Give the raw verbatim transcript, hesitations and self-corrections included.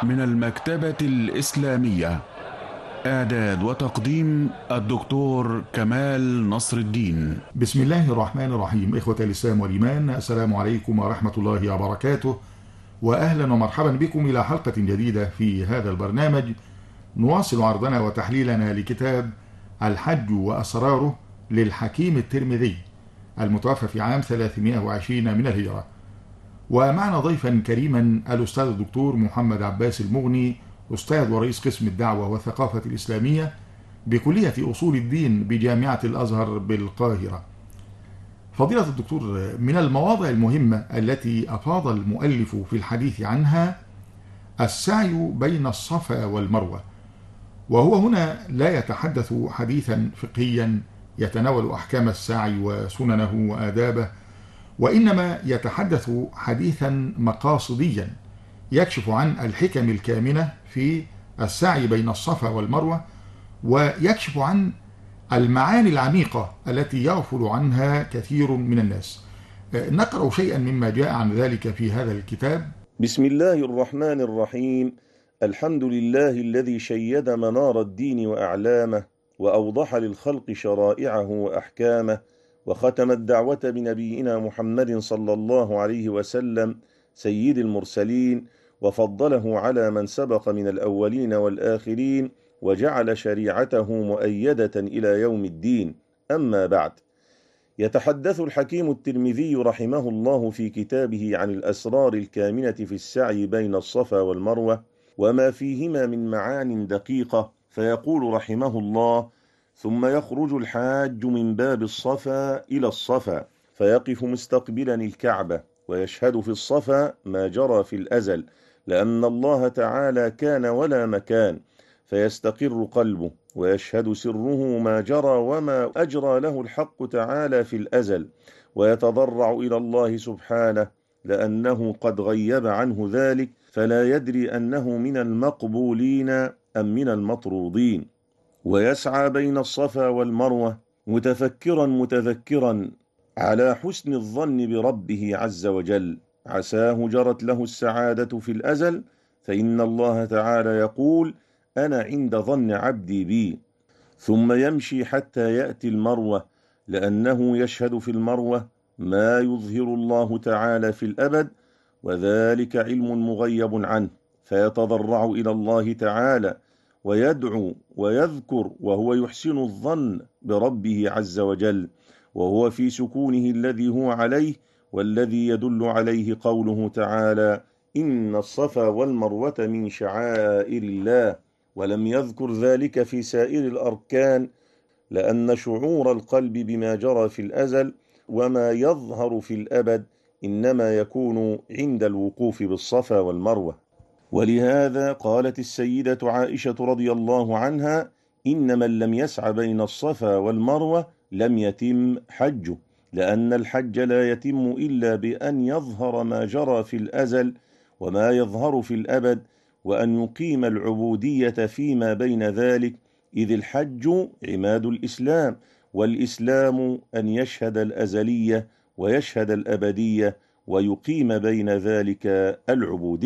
من المكتبة الإسلامية. إعداد وتقديم الدكتور كمال نصر الدين. بسم الله الرحمن الرحيم. إخوة الإسلام والإيمان، السلام عليكم ورحمة الله وبركاته، وأهلا ومرحبا بكم إلى حلقة جديدة في هذا البرنامج. نواصل عرضنا وتحليلنا لكتاب الحج وأسراره للحكيم الترمذي المتوفى في عام ثلاثمائة وعشرين من الهجرة. ومعنا ضيفا كريما الأستاذ الدكتور محمد عباس المغني، أستاذ ورئيس قسم الدعوة والثقافة الإسلامية بكلية أصول الدين بجامعة الأزهر بالقاهرة. فضيلة الدكتور، من المواضع المهمة التي أفاض المؤلف في الحديث عنها السعي بين الصفا والمروة، وهو هنا لا يتحدث حديثا فقهيا يتناول أحكام السعي وسننه وآدابه، وإنما يتحدث حديثا مقاصديا يكشف عن الحكم الكامنة في السعي بين الصفا والمروة، ويكشف عن المعاني العميقة التي يغفل عنها كثير من الناس. نقرأ شيئا مما جاء عن ذلك في هذا الكتاب. بسم الله الرحمن الرحيم. الحمد لله الذي شيد منار الدين وأعلامه، وأوضح للخلق شرائعه وأحكامه، وختم الدعوة بنبينا محمد صلى الله عليه وسلم سيد المرسلين، وفضله على من سبق من الأولين والآخرين، وجعل شريعته مؤيدة إلى يوم الدين. أما بعد، يتحدث الحكيم الترمذي رحمه الله في كتابه عن الأسرار الكامنة في السعي بين الصفا والمروة وما فيهما من معان دقيقة، فيقول رحمه الله: ثم يخرج الحاج من باب الصفا إلى الصفا فيقف مستقبلا الكعبة، ويشهد في الصفا ما جرى في الأزل، لأن الله تعالى كان ولا مكان، فيستقر قلبه، ويشهد سره ما جرى وما أجرى له الحق تعالى في الأزل، ويتضرع إلى الله سبحانه، لأنه قد غيب عنه ذلك، فلا يدري أنه من المقبولين أم من المطرودين. ويسعى بين الصفا والمروة متفكرا متذكرا على حسن الظن بربه عز وجل، عساه جرت له السعادة في الأزل، فإن الله تعالى يقول: أنا عند ظن عبدي بي. ثم يمشي حتى يأتي المروة، لأنه يشهد في المروة ما يظهر الله تعالى في الأبد، وذلك علم مغيب عنه، فيتضرع إلى الله تعالى ويدعو ويذكر وهو يحسن الظن بربه عز وجل، وهو في سكونه الذي هو عليه، والذي يدل عليه قوله تعالى: إن الصفا والمروة من شعائر الله، ولم يذكر ذلك في سائر الأركان، لأن شعور القلب بما جرى في الأزل وما يظهر في الأبد إنما يكون عند الوقوف بالصفا والمروة. ولهذا قالت السيدة عائشة رضي الله عنها: إن من لم يسع بين الصفا والمروة لم يتم حجه، لأن الحج لا يتم إلا بأن يظهر ما جرى في الأزل وما يظهر في الأبد، وأن يقيم العبودية فيما بين ذلك، إذ الحج عماد الإسلام، والإسلام أن يشهد الأزلية ويشهد الأبدية ويقيم بين ذلك العبودية.